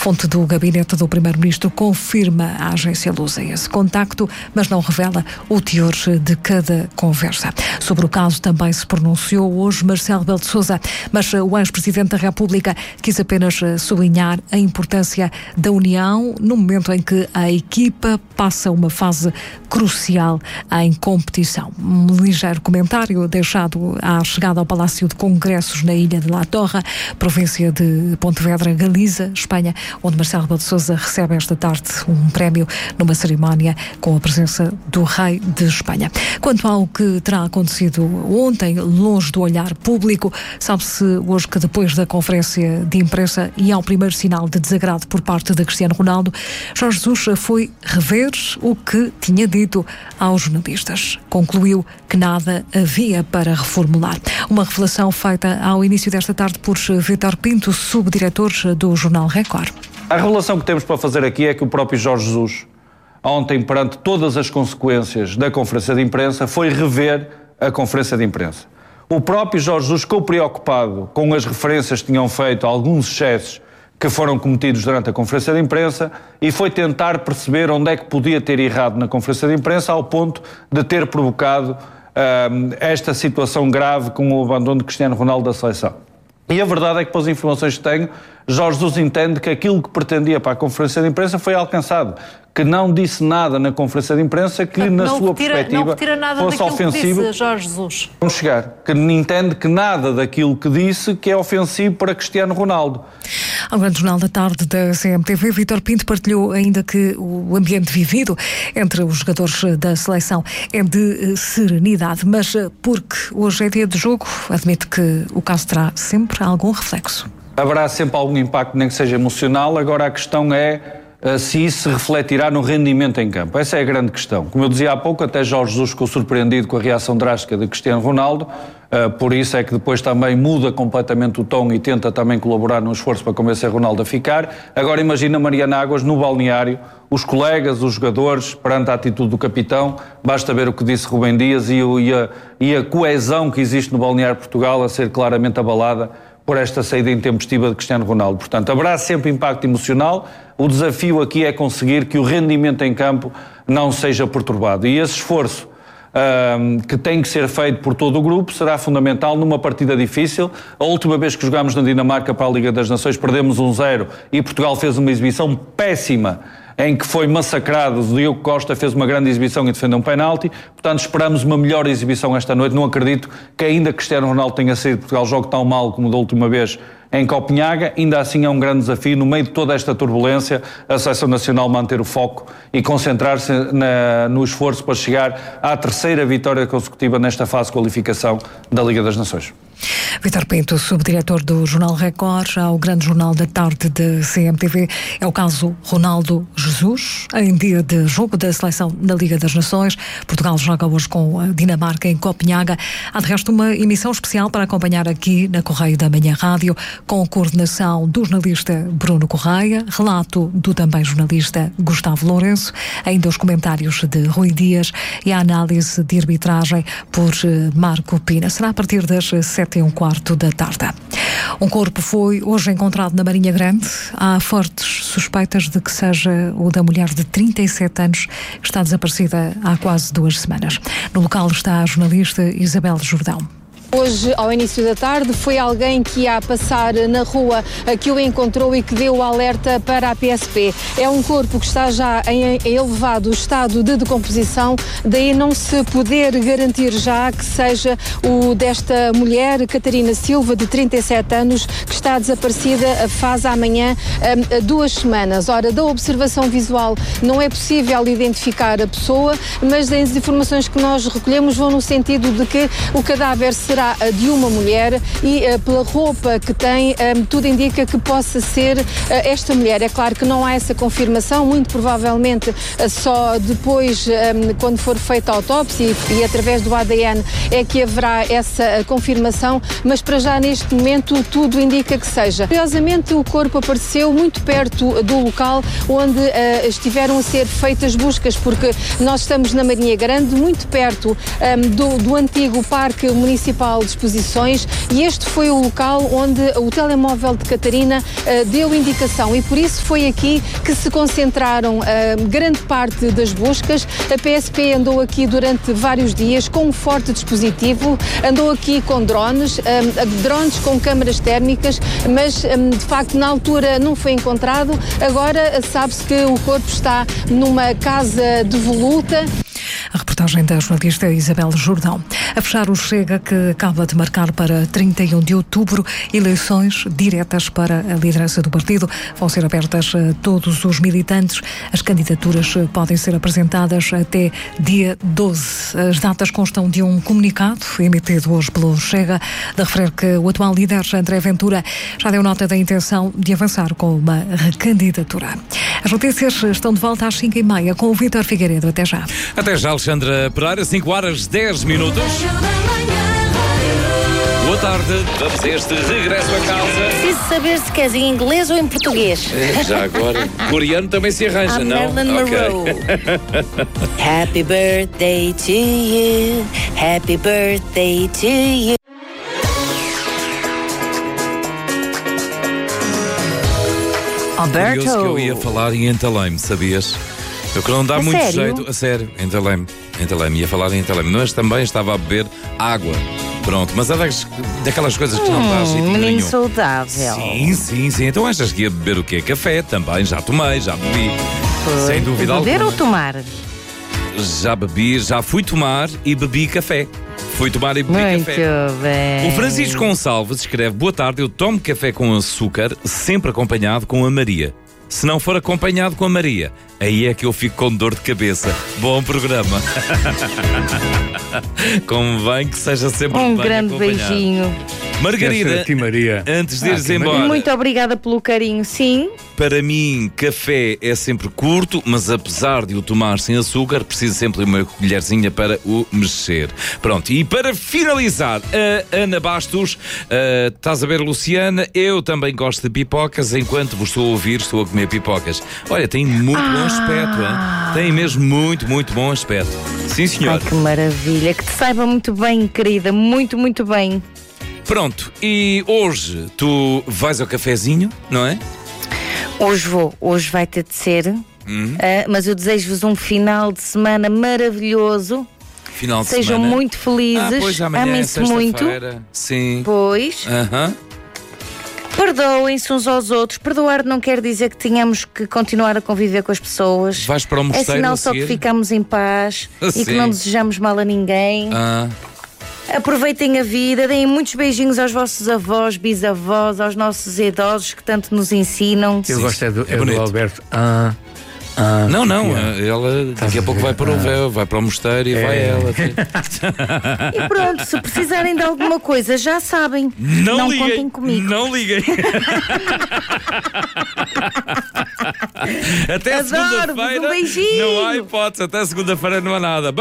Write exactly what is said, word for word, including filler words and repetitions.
Fonte do gabinete do Primeiro-Ministro confirma à agência Lusa esse contacto, mas não revela o teor de cada conversa. Sobre o caso também se pronunciou hoje Marcelo Rebelo de Sousa, mas o ex-presidente da República quis apenas sublinhar a importância da união no momento em que a equipa passa uma fase crucial em competição. Um ligeiro comentário deixado à chegada ao Palácio de Congressos na Ilha de La Torre, província de Pontevedra, Galiza, Espanha, onde Marcelo Rebelo de Sousa recebe esta tarde um prémio numa cerimónia com a presença do rei de Espanha. Quanto ao que terá acontecido ontem, longe do olhar público, sabe-se hoje que depois da conferência de imprensa e ao primeiro sinal de desagrado por parte de Cristiano Ronaldo, Jorge Jesus foi rever o que tinha dito aos jornalistas. Concluiu que nada havia para reformular. Uma revelação feita ao início desta tarde por Vítor Pinto, subdiretor do Jornal Record. A revelação que temos para fazer aqui é que o próprio Jorge Jesus, ontem, perante todas as consequências da conferência de imprensa, foi rever a conferência de imprensa. O próprio Jorge Jesus ficou preocupado com as referências que tinham feito a alguns excessos que foram cometidos durante a conferência de imprensa e foi tentar perceber onde é que podia ter errado na conferência de imprensa ao ponto de ter provocado uh, esta situação grave com o abandono de Cristiano Ronaldo da seleção. E a verdade é que, pelas informações que tenho, Jorge Jesus entende que aquilo que pretendia para a conferência de imprensa foi alcançado, que não disse nada na conferência de imprensa que, na não sua retira, perspectiva, não retira nada fosse ofensivo. Que disse Jorge Jesus. Vamos chegar, que entende que nada daquilo que disse que é ofensivo para Cristiano Ronaldo. Ao Grande Jornal da Tarde da C M T V, Vítor Pinto partilhou ainda que o ambiente vivido entre os jogadores da seleção é de serenidade, mas porque hoje é dia de jogo, admite que o caso terá sempre algum reflexo. Haverá sempre algum impacto, nem que seja emocional. Agora a questão é uh, se isso se refletirá no rendimento em campo. Essa é a grande questão. Como eu dizia há pouco, até Jorge Jesus ficou surpreendido com a reação drástica de Cristiano Ronaldo. Uh, por isso é que depois também muda completamente o tom e tenta também colaborar no esforço para convencer Ronaldo a ficar. Agora imagina Mariana Águas no balneário, os colegas, os jogadores, perante a atitude do capitão. Basta ver o que disse Rubem Dias e, o, e, a, e a coesão que existe no balneário de Portugal a ser claramente abalada por esta saída intempestiva de Cristiano Ronaldo. Portanto, haverá sempre impacto emocional. O desafio aqui é conseguir que o rendimento em campo não seja perturbado. E esse esforço um, que tem que ser feito por todo o grupo será fundamental numa partida difícil. A última vez que jogámos na Dinamarca para a Liga das Nações perdemos um zero e Portugal fez uma exibição péssima em que foi massacrado. O Diogo Costa fez uma grande exibição e defendeu um penalti. Portanto, esperamos uma melhor exibição esta noite. Não acredito que ainda Cristiano Ronaldo tenha saído de Portugal jogue tão mal como da última vez em Copenhaga. Ainda assim é um grande desafio, no meio de toda esta turbulência, a Seleção Nacional manter o foco e concentrar-se na, no esforço para chegar à terceira vitória consecutiva nesta fase de qualificação da Liga das Nações. Vítor Pinto, subdiretor do Jornal Record, ao Grande Jornal da Tarde da C M T V. É o caso Ronaldo Jesus, em dia de jogo da seleção na Liga das Nações. Portugal joga hoje com a Dinamarca em Copenhaga. Há de resto uma emissão especial para acompanhar aqui na Correio da Manhã Rádio, com coordenação do jornalista Bruno Correia, relato do também jornalista Gustavo Lourenço, ainda os comentários de Rui Dias e a análise de arbitragem por Marco Pina. Será a partir das sete e um quarto da tarde. Um corpo foi hoje encontrado na Marinha Grande. Há fortes suspeitas de que seja o da mulher de trinta e sete anos que está desaparecida há quase duas semanas. No local está a jornalista Isabel Jordão. Hoje, ao início da tarde, foi alguém que ia passar na rua que o encontrou e que deu o alerta para a P S P. É um corpo que está já em elevado estado de decomposição, daí não se poder garantir já que seja o desta mulher, Catarina Silva, de trinta e sete anos, que está desaparecida faz amanhã um, duas semanas. Ora, da observação visual não é possível identificar a pessoa, mas as informações que nós recolhemos vão no sentido de que o cadáver será de uma mulher e uh, pela roupa que tem, um, tudo indica que possa ser uh, esta mulher. É claro que não há essa confirmação, muito provavelmente uh, só depois, um, quando for feita a autópsia e, e através do A D N é que haverá essa uh, confirmação, mas para já neste momento tudo indica que seja. Curiosamente, o corpo apareceu muito perto do local onde uh, estiveram a ser feitas buscas, porque nós estamos na Marinha Grande, muito perto um, do, do antigo Parque Municipal local de exposições e este foi o local onde o telemóvel de Catarina uh, deu indicação e por isso foi aqui que se concentraram uh, grande parte das buscas. A P S P andou aqui durante vários dias com um forte dispositivo, andou aqui com drones, um, drones com câmaras térmicas, mas um, de facto na altura não foi encontrado. Agora sabe-se que o corpo está numa casa devoluta. A reportagem da jornalista Isabel Jordão. A fechar o Chega, que acaba de marcar para trinta e um de outubro eleições diretas para a liderança do partido. Vão ser abertas a todos os militantes. As candidaturas podem ser apresentadas até dia doze. As datas constam de um comunicado emitido hoje pelo Chega, de referir que o atual líder, André Ventura, já deu nota da intenção de avançar com uma recandidatura. As notícias estão de volta às cinco e meia com o Vítor Figueiredo. Até já. Até já, Alexandra Pereira, cinco horas dez minutos. Boa tarde, vamos a este regresso a casa. Preciso saber se queres em inglês ou em português. É, já agora, coreano também se arranja, I'm não? Marilyn Monroe. Happy birthday to you, happy birthday to you. Alberto. Curioso que eu ia falar em entalame, sabias? Eu que não dá A muito sério? jeito, a sério, entalame, entalame, ia falar em entalame, mas também estava a beber água. Pronto, mas é das, daquelas coisas que não dá jeito Hum, menino nenhum. saudável. Sim, sim, sim. Então achas que ia beber o quê? Café também, já tomei, já bebi. Foi. Sem dúvida Beber alguma. ou tomar? Já bebi, já fui tomar e bebi café. Fui tomar e bebi Muito café. bem. O Francisco Gonçalves escreve: boa tarde, eu tomo café com açúcar, sempre acompanhado com a Maria. Se não for acompanhado com a Maria, aí é que eu fico com dor de cabeça. Bom programa. Convém que seja sempre Um bem grande acompanhado. beijinho. Margarida, Ti, Maria. antes de ires Ah, embora, Muito obrigada pelo carinho. Sim, para mim, café é sempre curto, mas apesar de o tomar sem açúcar, preciso sempre de uma colherzinha para o mexer. Pronto, e para finalizar, a Ana Bastos, uh, estás a ver, Luciana, eu também gosto de pipocas, enquanto vos estou a ouvir, estou a comer pipocas. Olha, tem muito Ah. bom aspecto, hein? Tem mesmo muito, muito bom aspecto. Sim, senhor. ai que maravilha. Que te saiba muito bem, querida. Muito, muito bem. Pronto, e hoje tu vais ao cafezinho, não é? Hoje vou, hoje vai ter de ser. Uhum. Ah, mas eu desejo-vos um final de semana maravilhoso. Final de Sejam semana. muito felizes. Ah, pois amanhã é Amem-se muito. sexta-feira. Sim. Pois. Aham. Perdoem-se uns aos outros. Perdoar não quer dizer que tenhamos que continuar a conviver com as pessoas. Vais para o É mosteiro sinal a só que seguir? ficamos em paz e Sim. que não desejamos mal a ninguém. Ah. Aproveitem a vida, deem muitos beijinhos aos vossos avós, bisavós, aos nossos idosos que tanto nos ensinam. Eu Sim, gosto é do, é é do bonito. Alberto. Ah, ah, Não, não, yeah. ela daqui a pouco vai para o véu, vai para o mosteiro e É. vai ela. E pronto, se precisarem de alguma coisa, já sabem. Não, contem liguem, comigo. não liguem. Até Adoro-vos, segunda-feira. um beijinho. Não há hipótese, até segunda-feira não há nada.